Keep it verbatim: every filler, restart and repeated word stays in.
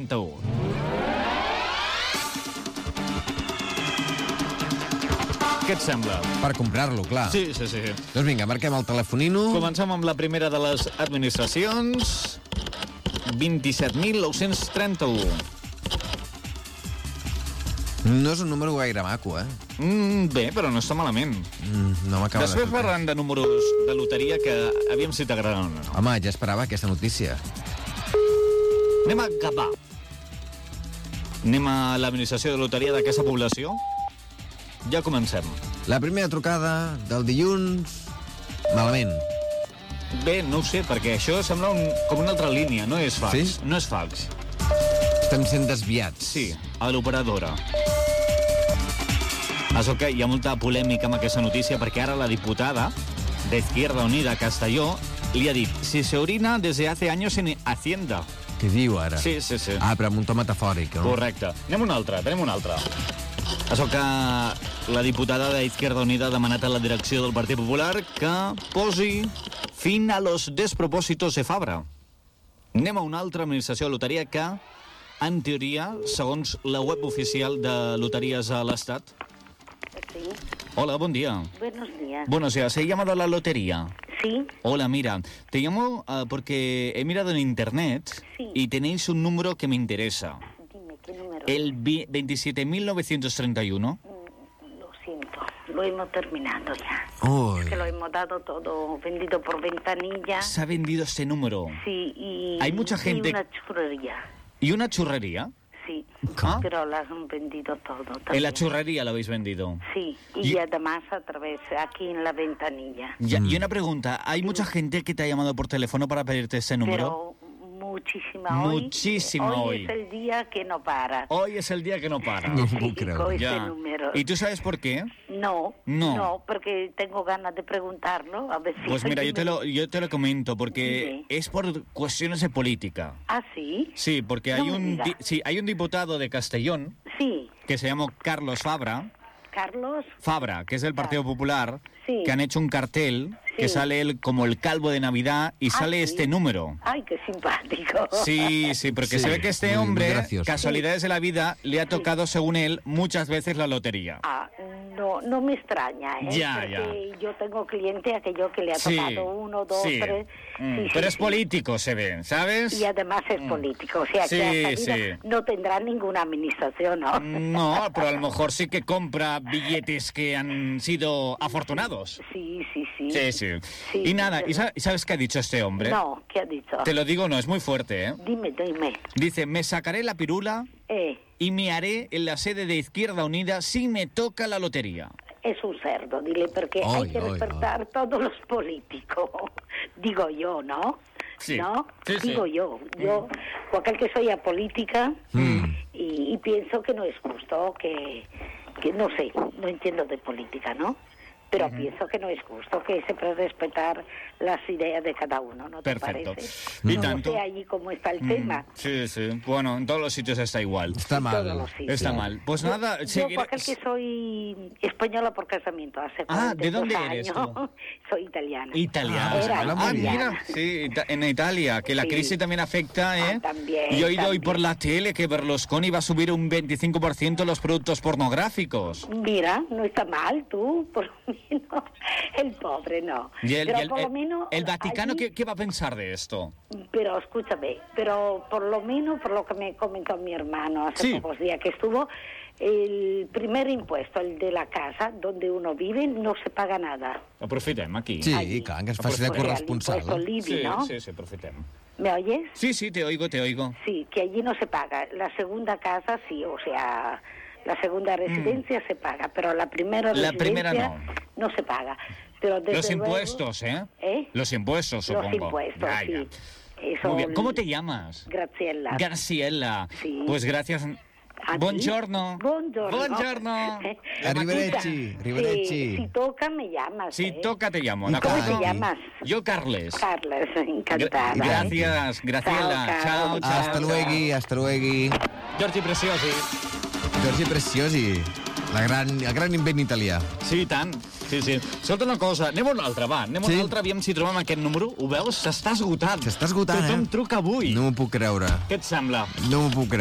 trenta-u. Què et sembla? Per comprar-lo, clar. Sí, sí, sí. Doncs vinga, marquem el telefonino. Comencem amb la primera de les administracions. vint-i-set mil nou-cents trenta-u. No és un número gaire maco, eh? Mm, bé, però no està malament. Mm, no m'acaba de... Després parlant de números de loteria que aviam si t'agradaran o no. Home, ja esperava aquesta notícia. Anem a Gavà. Anem a l'administració de loteria d'aquesta població. Ja comencem. La primera trucada del dilluns... Malament. Bé, no ho sé, perquè això sembla un, com una altra línia, no és fax. Sí? No és fax. Estem sent desviats. Sí, a l'operadora. Això que hi ha molta polèmica amb aquesta notícia perquè ara la diputada d'Izquierda Unida Castelló li ha dit si se orina desde hace años en Hacienda. Què diu ara? Sí, sí, sí. Ah, però amb un to metafòric, no? Correcte. Anem un altre, tenim un altre. Això que la diputada d'Izquierda Unida ha demanat a la direcció del Partit Popular que posi fin a los despropòsitos de Fabra. Anem a una altra administració de loteria que, en teoria, segons la web oficial de loteries a l'Estat... Sí. Hola, buen día. Buenos días. Buenos días, ¿se ha llamado a la lotería? Sí. Hola, mira, te llamo uh, porque he mirado en internet Sí. y tenéis un número que me interesa. Dime, ¿qué número? El veintisiete mil novecientos treinta y uno. Mm, Lo siento, lo hemos terminado ya. Uy. Es que lo hemos dado todo vendido por ventanilla. Se ha vendido este número. Sí, y... Hay mucha gente- Y una churrería. ¿Y una churrería? Sí, Ah. pero las han vendido todo también. En la churrería la habéis vendido. Sí, y, Y- además a través, aquí en la ventanilla. Ya, Mm. Y una pregunta, ¿hay mucha gente que te ha llamado por teléfono para pedirte este número? Pero muchísima hoy. Muchísima hoy. hoy. es el día que no para. Hoy es el día que no para. No. Sí, puedo creer. con este Ya. número. ¿Y tú sabes por qué? No, No. no, porque tengo ganas de preguntarlo. A ver si Pues mira, yo te lo, yo te lo comento, porque Dime. es por cuestiones de política. Ah, sí. Sí, porque No hay me un, digas. di- sí, hay un diputado de Castellón Sí, que se llama Carlos Fabra, Carlos. Fabra, que es del Partido Popular, Sí. que han hecho un cartel que Sí. sale él como el calvo de Navidad y Ah, sale sí. este número. Ay, qué simpático. Sí, sí, porque Sí, se ve que este muy- muy hombre, gracioso. casualidades de la vida, le ha tocado, según él, muchas veces la lotería. Ah, no, no me extraña, ¿eh? Ya, Porque yo tengo cliente aquello que le ha Sí, tocado uno, dos, sí. tres. Mm, Sí, sí, pero es sí. político, se ve, ¿sabes? Y además es Mm. político, o sea Sí, que hasta sí. vida no tendrá ninguna administración, ¿no? No, pero a lo mejor sí que compra billetes que han sido afortunados. Sí, sí, sí. Sí, sí. Sí, Y nada, sí, ¿y sa- y sabes qué ha dicho este hombre? No, ¿qué ha dicho? Te lo digo, no, es muy fuerte, ¿eh? Dime, dime. Dice, me sacaré la pirula Eh, y me haré en la sede de Izquierda Unida si me toca la lotería. es un cerdo, dile, porque Ay, hay que ay, despertar todos los políticos. Digo yo, ¿no? Sí. ¿No? Sí, sí. Digo yo. Yo, cualquier que soy a política, Mm. y, y pienso que no es justo, que, que no sé, no entiendo de política, ¿no? Pero pienso que no es justo, que se puede respetar las ideas de cada uno, ¿no te Perfecto. parece? Y no tanto. sé allí cómo está el Mm, tema. Sí, sí. Bueno, en todos los sitios está igual. Está En todos mal. los sitios. Está mal. Pues nada, Yo, seguiré- cualquier que soy española por casamiento hace Ah, ¿de cuarenta y dos dónde eres años. tú? Soy italiana. Italiano. Ah, Era habla muy Ah, bien. mira, sí, ita- en Italia, que la Sí. crisis también afecta, ¿eh? Ah, también, Y he oído hoy también. por la tele que Berlusconi va a subir un veinticinco por ciento los productos pornográficos. Mira, no está mal tú, por lo menos. El pobre no. Y el, pero y el- por lo el- menos el Vaticano, allí- ¿qué, qué va a pensar de esto? Pero escúchame, pero por lo menos, por lo que me comentó mi hermano hace Sí. pocos días que estuvo, el primer impuesto, el de la casa donde uno vive, no se paga nada. Aprofitem aquí. Sí, Allí. clar, que es faci de O sea, el corresponsal. impuesto eh? Libi, sí, ¿no? sí, sí, aprofitem. ¿Me oyes? Sí, sí, te oigo, te oigo. Sí, que allí no se paga. La segunda casa sí, o sea, la segunda residencia se paga, pero la primera Mm. La residencia primera no se paga. Pero desde Los luego- impuestos, ¿eh? ¿Eh? Los impuestos, supongo. Los impuestos, Ya, ya. sí. Eso, Muy bien. ¿Cómo te llamas? Graciela. Graciela. Sí. Pues gracias. ¿A ti? Buongiorno. Buongiorno. Buongiorno. Arrivederci, arrivederci. Sí, si toca me llamas. Si ¿eh? toca, te llamo. ¿Y ¿de cómo acuerdo? te llamas? Yo, Carles. Carles, encantada. Gra- ¿eh? gracias, Graciela. Ciao, Ciao, ciao. ciao. Hasta luego, hasta luego. Giorgi Preciosi. Giorgi Preciosi, la gran, el gran invent italià. Sí, i tant. Sí, sí. Escolta una cosa, anem a una altra, va. Anem a Sí. una altra, aviam si trobem aquest número. Ho veus? S'està esgotant. S'està esgotant, Tothom eh? truca avui. No m'ho puc creure. Què et sembla? No m'ho puc creure.